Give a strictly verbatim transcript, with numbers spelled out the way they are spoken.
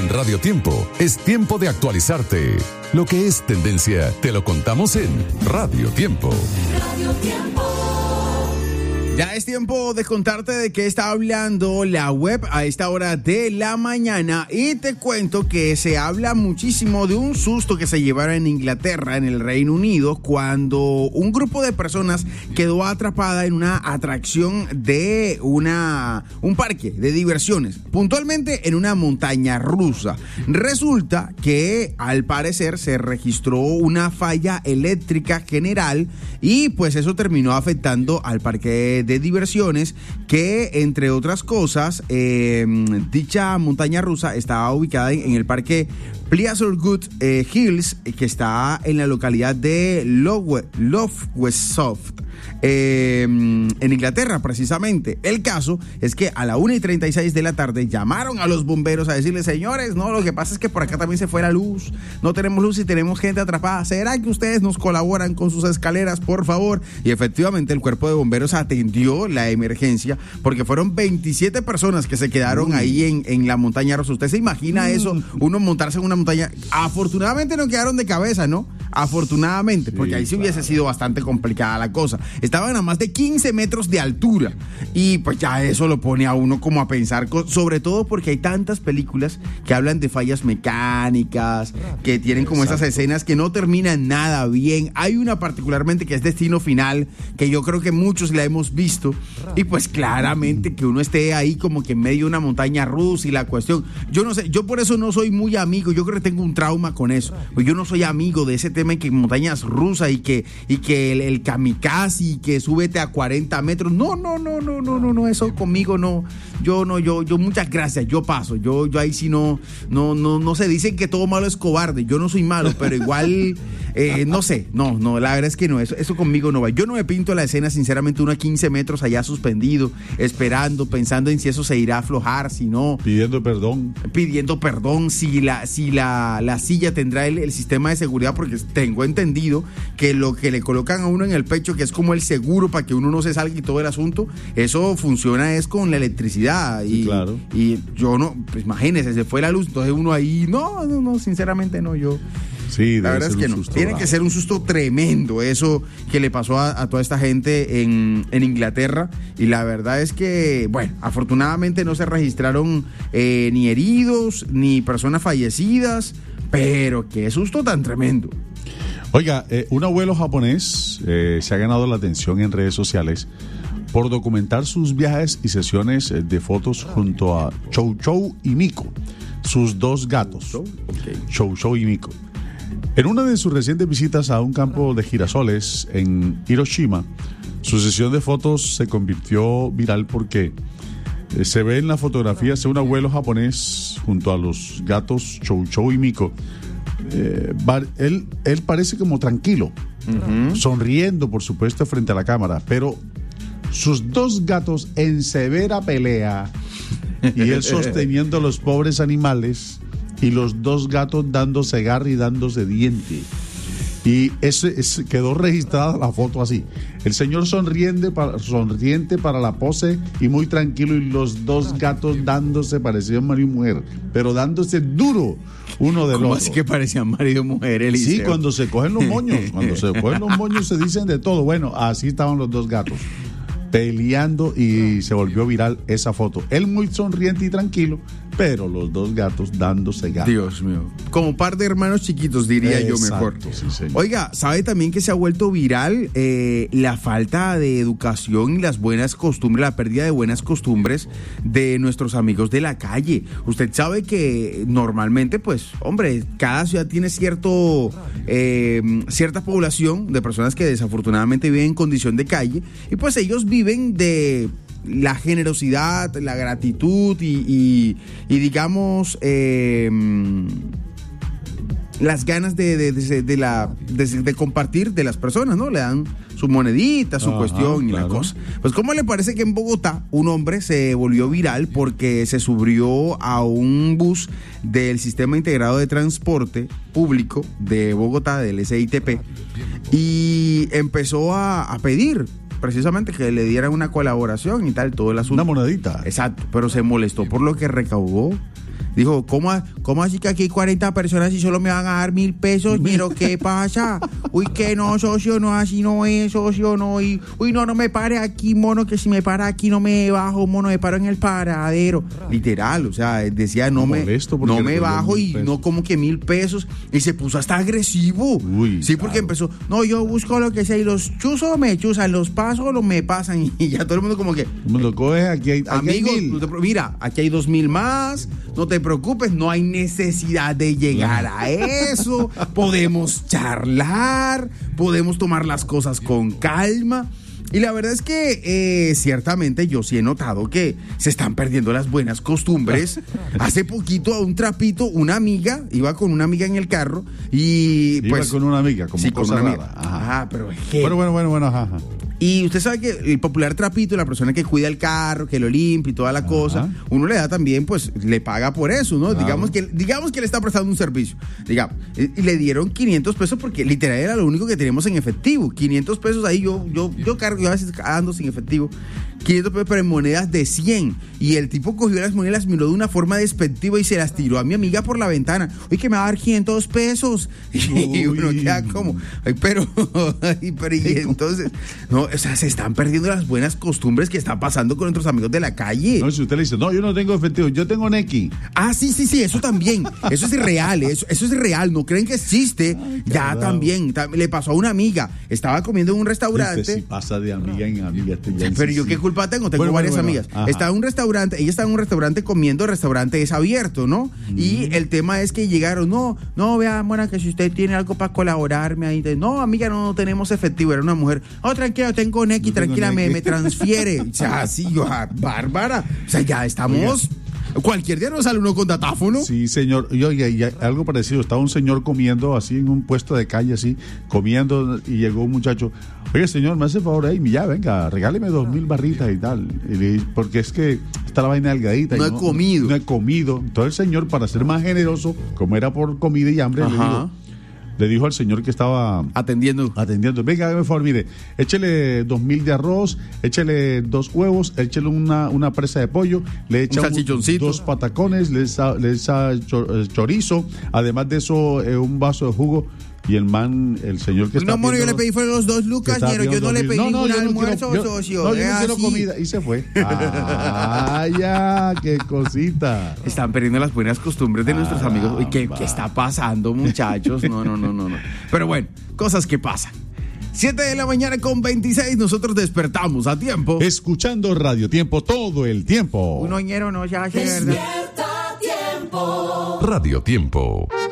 En Radio Tiempo es tiempo de actualizarte. Lo que es tendencia, te lo contamos en Radio Tiempo. Radio Tiempo. Ya es tiempo de contarte de qué está hablando la web a esta hora de la mañana y te cuento que se habla muchísimo de un susto que se llevaron en Inglaterra, en el Reino Unido, cuando un grupo de personas quedó atrapada en una atracción de una, un parque de diversiones, puntualmente en una montaña rusa. Resulta que al parecer se registró una falla eléctrica general y pues eso terminó afectando al parque de diversiones, que entre otras cosas eh, dicha montaña rusa estaba ubicada en, en el parque Pleasanton eh, Hills, que está en la localidad de Lowestoft, eh, en Inglaterra precisamente. El caso es que a la una y treinta y seis de la tarde llamaron a los bomberos a decirles: señores, no, lo que pasa es que por acá también se fue la luz, no tenemos luz y tenemos gente atrapada, ¿será que ustedes nos colaboran con sus escaleras, por favor? Y efectivamente el cuerpo de bomberos atendió la emergencia, porque fueron veintisiete personas que se quedaron mm. ahí en, en la montaña rusa. ¿Usted se imagina mm. eso? Uno montarse en una montaña. Afortunadamente no quedaron de cabeza, ¿no? Afortunadamente, porque sí, ahí sí claro. hubiese sido bastante complicada la cosa. Estaban a más de quince metros de altura y pues ya eso lo pone a uno como a pensar, sobre todo porque hay tantas películas que hablan de fallas mecánicas, que tienen como Exacto. esas escenas que no terminan nada bien. Hay una particularmente que es Destino Final, que yo creo que muchos la hemos visto, y pues claramente que uno esté ahí como que en medio de una montaña rusa y la cuestión, yo no sé, yo por eso no soy muy amigo, yo creo que tengo un trauma con eso, pues yo no soy amigo de ese tema en que montañas rusas y que, y que el, el kamikaze y que súbete a cuarenta metros, no, no, no, no, no, no, no, eso conmigo no, yo no, yo, yo muchas gracias, yo paso, yo, yo ahí sí no, no, no, no sé, dicen que todo malo es cobarde, yo no soy malo, pero igual, eh, no sé, no, no, la verdad es que no, eso, eso conmigo no va, yo no me pinto la escena, sinceramente, uno a quince metros allá suspendido, esperando, pensando en si eso se irá a aflojar, si no. Pidiendo perdón. Pidiendo perdón, si la, si la, la silla tendrá el, el sistema de seguridad, porque tengo entendido que lo que le colocan a uno en el pecho, que es como el seguro para que uno no se salga y todo el asunto, eso funciona es con la electricidad. Y, sí, claro. Y yo no, pues imagínese, se fue la luz, entonces uno ahí, no, no, no, sinceramente no, yo. Sí, la verdad es que no. Tiene bravo. que ser un susto tremendo eso que le pasó a, a toda esta gente en, en Inglaterra. Y la verdad es que, bueno, afortunadamente no se registraron eh, ni heridos ni personas fallecidas, pero qué susto tan tremendo. Oiga, eh, un abuelo japonés eh, se ha ganado la atención en redes sociales por documentar sus viajes y sesiones de fotos junto a Chou Chou y Miko, sus dos gatos. Okay. Chou Chou y Miko. En una de sus recientes visitas a un campo de girasoles en Hiroshima, su sesión de fotos se convirtió viral porque se ve en las fotografías de un abuelo japonés junto a los gatos Chou Chou y Miko. Eh, él, él parece como tranquilo, uh-huh. sonriendo, por supuesto, frente a la cámara, pero sus dos gatos en severa pelea y él sosteniendo a los pobres animales y los dos gatos dándose garra y dándose diente. Y ese, ese quedó registrada la foto así: el señor sonriente para, sonriente para la pose y muy tranquilo, y los dos gatos dándose, parecían marido y mujer, pero dándose duro uno del ¿Cómo otro. así que parecían marido y mujer, Eliseo? Sí, cuando se cogen los moños, cuando se cogen los moños se dicen de todo. Bueno, así estaban los dos gatos peleando y se volvió viral esa foto. Él muy sonriente y tranquilo, pero los dos gatos dándose gatos. Dios mío, como par de hermanos chiquitos, diría Exacto, yo mejor. Sí, señor. Oiga, ¿sabe también que se ha vuelto viral eh, la falta de educación y las buenas costumbres, la pérdida de buenas costumbres de nuestros amigos de la calle? Usted sabe que normalmente, pues, hombre, cada ciudad tiene cierto eh, cierta población de personas que desafortunadamente viven en condición de calle, y pues ellos viven de la generosidad, la gratitud y, y, y digamos eh, las ganas de, de, de, de, la, de, de compartir de las personas, ¿no? Le dan su monedita, su Ajá, cuestión y claro. la cosa. Pues, ¿cómo le parece que en Bogotá un hombre se volvió viral porque se subió a un bus del Sistema Integrado de Transporte Público de Bogotá, del S I T P, y empezó a, a pedir precisamente que le dieran una colaboración y tal, todo el asunto. Una monedita. Exacto, pero se molestó por lo que recaudó. Dijo, ¿cómo, cómo así que aquí hay cuarenta personas y solo me van a dar mil pesos? Pero ¿qué pasa? Uy, que no, socio, no, así no es, socio, no. Y, uy, no, no me pare aquí, mono, que si me para aquí no me bajo, mono, me paro en el paradero. Literal, o sea, decía, no me, no me bajo y pesos. No como que mil pesos. Y se puso hasta agresivo. Uy, sí, porque claro. Empezó, no, yo busco lo que sea y los chuzos me chuzan, los pasos lo me pasan. Y ya todo el mundo como que... Me lo coge, aquí hay, aquí amigos, hay mil. Mira, aquí hay dos mil más, no te preocupes, no hay necesidad de llegar a eso, podemos charlar, podemos tomar las cosas con calma. Y la verdad es que eh, ciertamente yo sí he notado que se están perdiendo las buenas costumbres. Hace poquito a un trapito, una amiga, iba con una amiga en el carro y pues... Iba con una amiga, como sí, cosa con una rara. amiga. Ajá, pero... Bueno, bueno, bueno, bueno, ajá, ajá. Y usted sabe que el popular trapito, la persona que cuida el carro, que lo limpia y toda la Ajá. cosa, uno le da también, pues, le paga por eso, ¿no? Claro. Digamos que digamos que le está prestando un servicio. Digamos, y le dieron quinientos pesos porque literal era lo único que teníamos en efectivo. quinientos pesos ahí, yo yo yo cargo, yo a veces ando sin efectivo. quinientos pesos, pero en monedas de cien. Y el tipo cogió las monedas, las miró de una forma despectiva y se las tiró a mi amiga por la ventana. Oye, que me va a dar quinientos pesos. Y uno queda como, ay, pero, ay, pero, y entonces, no, o sea, se están perdiendo las buenas costumbres que están pasando con nuestros amigos de la calle. No, si usted le dice, no, yo no tengo efectivo, yo tengo Nequi. Ah, sí, sí, sí, eso también. Eso es real, eso, eso es real. No creen que existe. Ay, ya carajo. También. Le pasó a una amiga. Estaba comiendo en un restaurante. Este sí pasa de amiga en amiga. Este ya pero sí, yo sí. qué culpa tengo, tengo bueno, varias bueno, amigas. bueno. Estaba en un restaurante, ella estaba en un restaurante comiendo, el restaurante es abierto, ¿no? Mm. Y el tema es que llegaron, no, no, vea, mona, que si usted tiene algo para colaborarme ahí, no, amiga, no, no tenemos efectivo, era una mujer. Oh, tranquila, tengo Nequi, tranquila, me, me transfiere. O sea, sí, yo, bárbara. O sea, ya estamos... Oiga. Cualquier día nos sale uno con datáfono. Sí, señor. Y oye, y algo parecido. Estaba un señor comiendo así en un puesto de calle, así, comiendo, y llegó un muchacho. Oye, señor, me hace el favor, ahí, ya, venga, regáleme dos mil barritas y tal. Y le, porque es que está la vaina delgadita. No y he no, comido. No he comido. Entonces el señor, para ser más generoso, como era por comida y hambre, le dijo, le dijo al señor que estaba atendiendo, atendiendo, venga, hágame favor, mire, échele dos mil de arroz, échele dos huevos, échele una, una presa de pollo, le echa un un, dos patacones, le echa, le echa chorizo, además de eso, eh, un vaso de jugo. Y el man, el señor que está. No, mono, yo le pedí fueron los dos lucas, pero yo no le pedí no, no, ningún almuerzo, quiero, socio. No, yo no quiero comida. Y se fue. ¡Ah, ya! ¡Qué cosita! Están perdiendo las buenas costumbres de ah, nuestros amigos. ¿Qué, ¿Qué está pasando, muchachos? No, no, no, no, no. Pero bueno, cosas que pasan. siete de la mañana con veintiséis, nosotros despertamos a tiempo. Escuchando Radio Tiempo todo el tiempo. Un oñero no se hace, ¿verdad? Despierta Tiempo. Radio Tiempo.